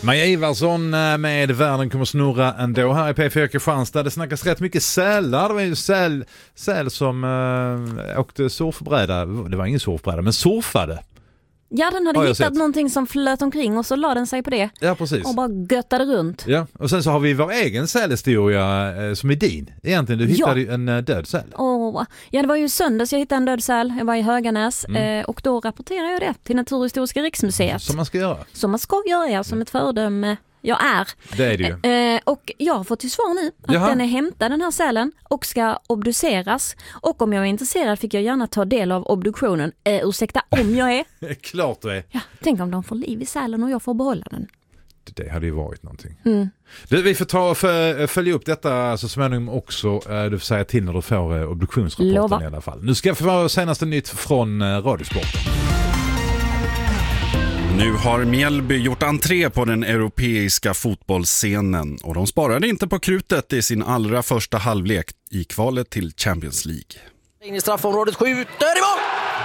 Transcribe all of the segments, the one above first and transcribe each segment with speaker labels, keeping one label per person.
Speaker 1: Maja Ivarsson med Världen kommer snurra ändå här i P4 Kristianstad. Det snackas rätt mycket sälar. Det var ju säl som åkte surfbräda. Det var ingen surfbräda, men surfade.
Speaker 2: Ja, den hade hittat någonting som flöt omkring och så la den sig på det.
Speaker 1: Ja, precis.
Speaker 2: Och bara göttade runt.
Speaker 1: Ja, och sen så har vi vår egen sälhistoria som är din. Egentligen, du hittade ju en död säl.
Speaker 2: Ja, det var ju söndags jag hittade en död säl. Jag var i Höganäs och då rapporterade jag det till Naturhistoriska riksmuseet.
Speaker 1: Som man ska göra.
Speaker 2: Som man ska göra, ja, som ett föredöme. Jag är.
Speaker 1: Det är det ju.
Speaker 2: Och jag har fått till svar nu att den är hämtad, den här sälen, och ska obduceras. Och om jag är intresserad fick jag gärna ta del av obduktionen. Ursäkta om jag är.
Speaker 1: Klart du är.
Speaker 2: Ja, tänk om de får liv i sälen och jag får behålla den.
Speaker 1: Det hade ju varit någonting. Vi får ta och följa upp detta så småningom också. Du får säga till när du får obduktionsrapporten i alla fall. Nu ska jag få senaste nytt från Radiosporten.
Speaker 3: Nu har Mjällby gjort entré på den europeiska fotbollsscenen och de sparade inte på krutet i sin allra första halvlek i kvalet till Champions League.
Speaker 4: In i straffområdet, skjuter i mål!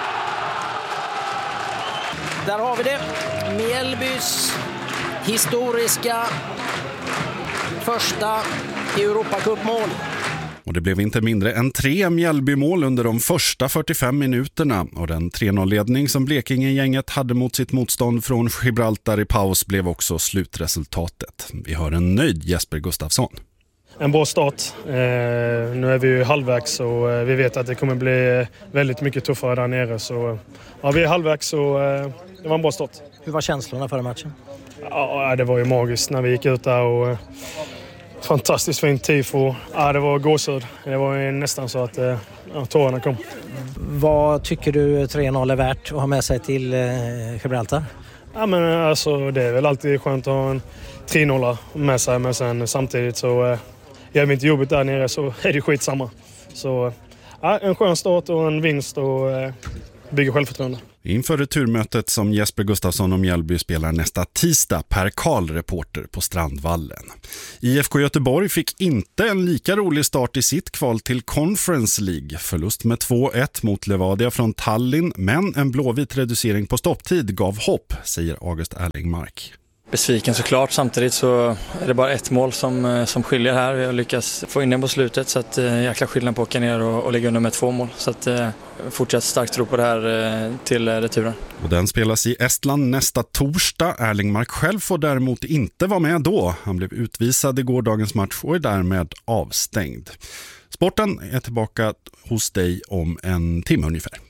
Speaker 4: Där har vi det. Mjällbys historiska första Europacupmål.
Speaker 3: Och det blev inte mindre än 3 Mjällbymål under de första 45 minuterna. Och den 3-0-ledning som Blekinge-gänget hade mot sitt motstånd från Gibraltar i paus blev också slutresultatet. Vi har en nöjd Jesper Gustafsson.
Speaker 5: En bra start. Nu är vi ju halvvägs och vi vet att det kommer bli väldigt mycket tuffare där nere. Så ja, vi är halvvägs och det var en bra start.
Speaker 4: Hur var känslorna före matchen?
Speaker 5: Ja, det var ju magiskt när vi gick ut där och fantastiskt fint tifo. Ja, det var gåshud. Det var ju nästan så att tårarna kom.
Speaker 4: Vad tycker du 3-0 är värt att ha med sig till Gibraltar?
Speaker 5: Ja, men alltså det är väl alltid skönt att ha en 3-0 med sig, men sen samtidigt så gör vi inte jobbet där nere så är det skitsamma. Så ja, en skön start och en vinst och bygger självförtroende.
Speaker 3: Inför returmötet som Jesper Gustafsson och Mjällby spelar nästa tisdag, Per Karl, reporter på Strandvallen. IFK Göteborg fick inte en lika rolig start i sitt kval till Conference League. Förlust med 2-1 mot Levadia från Tallinn, men en blåvit reducering på stopptid gav hopp, säger August Erlingmark.
Speaker 6: Besviken såklart, samtidigt så är det bara ett mål som skiljer här. Vi har lyckats få in den på slutet så att jäkla skillnad på att åka ner och lägga under med 2 mål. Så att fortsatt starkt tro på det här till returen.
Speaker 3: Och den spelas i Estland nästa torsdag. Erlingmark själv får däremot inte vara med då. Han blev utvisad i gårdagens match och är därmed avstängd. Sporten är tillbaka hos dig om en timme ungefär.